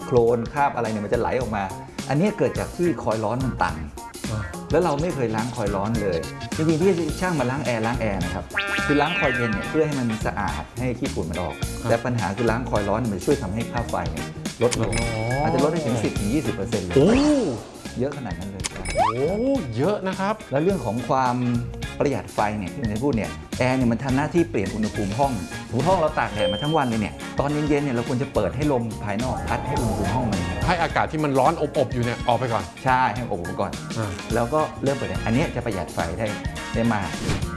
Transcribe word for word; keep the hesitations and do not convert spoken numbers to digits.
คลนคราบอะไรเนี่ยมันจะไหลออกมาอันนี้เกิดจากที่คอยล์ร้อนมันต่ำแล้วเราไม่เคยล้างคอยล์ร้อนเลยจริงๆที่ช่างมาล้างแอร์ล้างแอร์นะครับคือล้างคอยล์เย็นเนี่ยเพื่อให้มันสะอาดให้ขี้ฝุ่นมันออกแต่ปัญหาคือล้างคอยล์ร้อนมันช่วยทำให้ค่าไฟลดลงอาจจะลดได้ถึง สิบถึงยี่สิบเปอร์เซ็นต์ เลยเยอะขนาดนั้นเลยโอ้เยอะนะครับแล้วเรื่องของความประหยัดไฟเนี่ยที่ผมจะพูดเนี่ยแอร์เนี่ยมันทำหน้าที่เปลี่ยนอุณหภูมิห้องสมมติห้องเราตากแดดมาทั้งวันเลยเนี่ยตอนเย็นๆเนี่ยเราควรจะเปิดให้ลมภายนอกพัดให้อุณหภูมิห้องมันให้อากาศที่มันร้อนอบๆอยู่เนี่ยออกไปก่อนใช่ให้อบๆก่อนแล้วก็เริ่มเปิดอันนี้จะประหยัดไฟได้ได้มาก